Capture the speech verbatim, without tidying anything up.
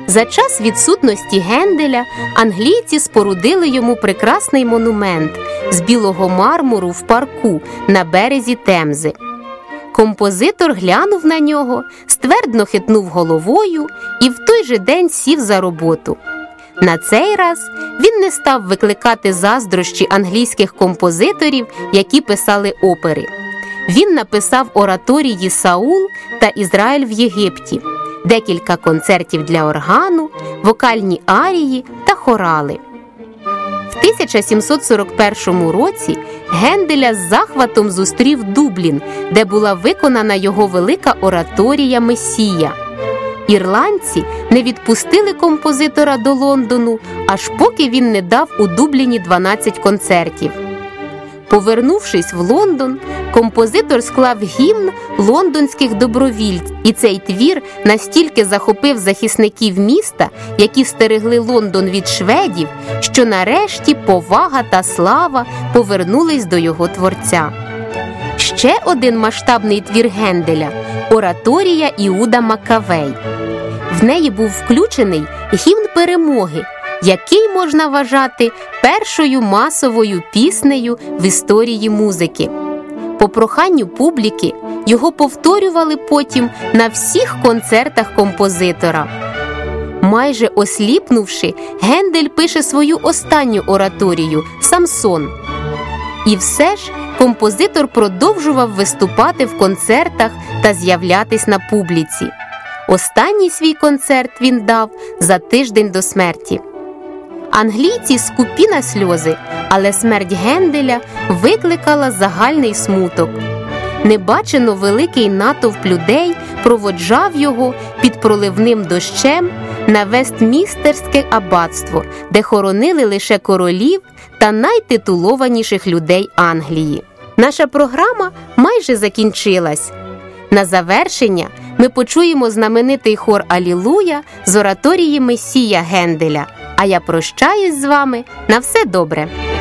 За час відсутності Генделя англійці спорудили йому прекрасний монумент з білого мармуру в парку на березі Темзи. Композитор глянув на нього, ствердно хитнув головою і в той же день сів за роботу. На цей раз він не став викликати заздрощі англійських композиторів, які писали опери. Він написав ораторії «Саул» та «Ізраїль в Єгипті», декілька концертів для органу, вокальні арії та хорали. В тисяча сімсот сорок першому році Генделя з захватом зустрів Дублін, де була виконана його велика ораторія «Месія». Ірландці не відпустили композитора до Лондону, аж поки він не дав у Дубліні дванадцять концертів. Повернувшись в Лондон, композитор склав гімн лондонських добровільців, і цей твір настільки захопив захисників міста, які стерегли Лондон від шведів, що нарешті повага та слава повернулись до його творця. Ще один масштабний твір Генделя – ораторія Іуда Маккавей. В неї був включений гімн перемоги, який можна вважати першою масовою піснею в історії музики. По проханню публіки його повторювали потім на всіх концертах композитора. Майже осліпнувши, Гендель пише свою останню ораторію «Самсон». І все ж композитор продовжував виступати в концертах та з'являтись на публіці. Останній свій концерт він дав за тиждень до смерті. Англійці скупі на сльози, але смерть Генделя викликала загальний смуток. Небачено великий натовп людей проводжав його під проливним дощем на Вестмінстерське аббатство, де хоронили лише королів та найтитулованіших людей Англії. Наша програма майже закінчилась. На завершення ми почуємо знаменитий хор «Алілуя» з ораторії «Месія» Генделя. А я прощаюсь з вами. На все добре!